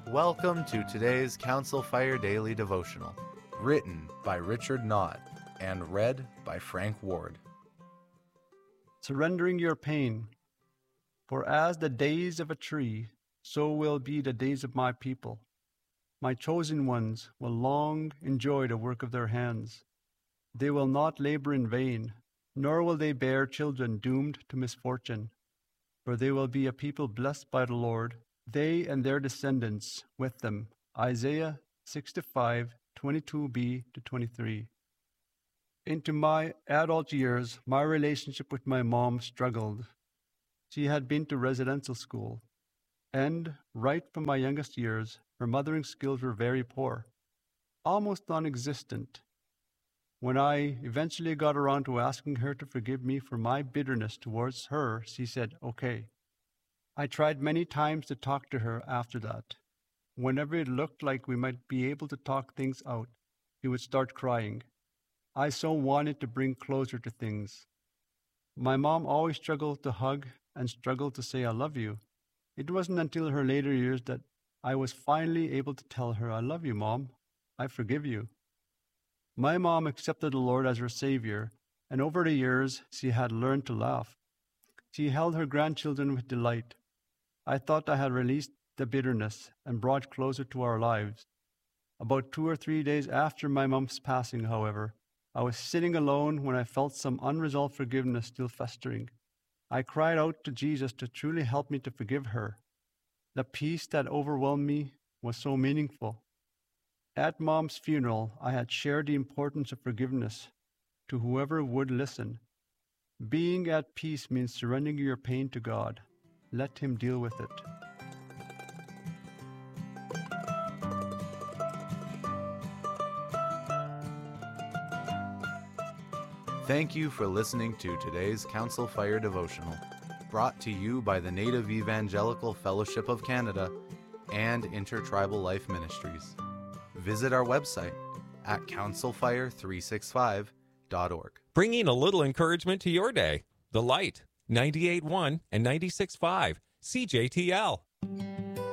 Welcome to today's Council Fire Daily Devotional, written by Richard Knott and read by Frank Ward. Surrendering your pain. For as the days of a tree, so will be the days of my people. My chosen ones will long enjoy the work of their hands. They will not labor in vain, nor will they bear children doomed to misfortune. For they will be a people blessed by the Lord, they and their descendants with them. Isaiah 65:22b to 23. Into my adult years, my relationship with my mom struggled. She had been to residential school, and right from my youngest years, her mothering skills were very poor, almost non-existent. When I eventually got around to asking her to forgive me for my bitterness towards her, she said, "Okay." I tried many times to talk to her after that. Whenever it looked like we might be able to talk things out, she would start crying. I so wanted to bring closure to things. My mom always struggled to hug and struggled to say I love you. It wasn't until her later years that I was finally able to tell her, "I love you, Mom. I forgive you." My mom accepted the Lord as her Savior, and over the years she had learned to laugh. She held her grandchildren with delight. I thought I had released the bitterness and brought closer to our lives. About 2 or 3 days after my mom's passing, however, I was sitting alone when I felt some unresolved forgiveness still festering. I cried out to Jesus to truly help me to forgive her. The peace that overwhelmed me was so meaningful. At Mom's funeral, I had shared the importance of forgiveness to whoever would listen. Being at peace means surrendering your pain to God. Let Him deal with it. Thank you for listening to today's Council Fire Devotional, brought to you by the Native Evangelical Fellowship of Canada and Intertribal Life Ministries. Visit our website at councilfire365.org. Bringing a little encouragement to your day. The Light, 98.1 and 96.5, CJTL.